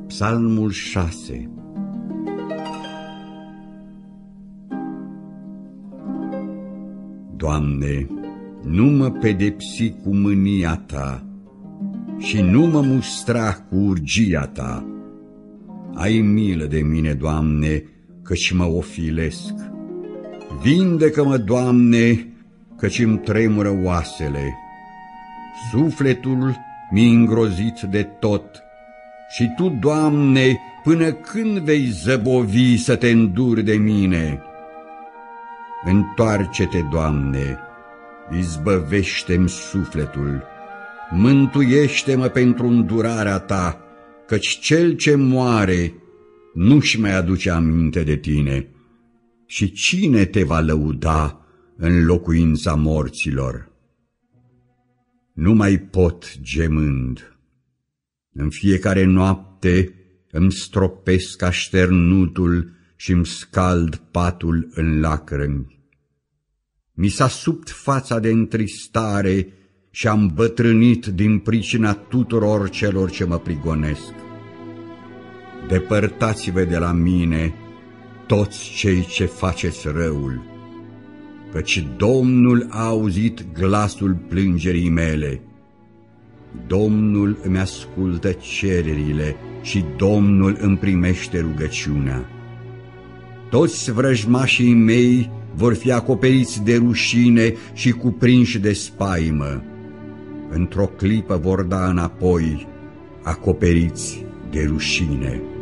Psalmul 6. Doamne, nu mă pedepsi cu mânia Ta și nu mă mustra cu urgia Ta. Ai milă de mine, Doamne, căci mă ofilesc. Vindecă-mă, Doamne, căci îmi tremură oasele. Sufletul mi-e îngrozit de tot. Și Tu, Doamne, până când vei zăbovi să Te înduri de mine? Întoarce-te, Doamne, izbăvește-mi sufletul, mântuiește-mă pentru îndurarea Ta, căci cel ce moare nu-și mai aduce aminte de Tine. Și cine Te va lăuda în locuința morților? Nu mai pot gemând. În fiecare noapte îmi stropesc așternutul și îmi scald patul în lacrimi. Mi s-a subt fața de întristare și am bătrânit din pricina tuturor celor ce mă prigonesc. Depărtați-vă de la mine, toți cei ce faceți răul, căci Domnul a auzit glasul plângerii mele. Domnul îmi ascultă cererile și Domnul îmi primește rugăciunea. Toți vrăjmașii mei vor fi acoperiți de rușine și cuprinși de spaimă. Într-o clipă vor da înapoi, acoperiți de rușine.